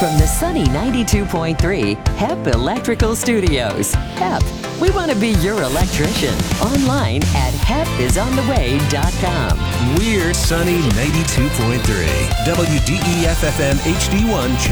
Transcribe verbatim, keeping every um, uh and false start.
From the sunny ninety-two point three H E P Electrical Studios. H E P, we want to be your electrician. Online at H E P is on the way dot com. We're Sunny ninety-two point three. W D E F F M H D one.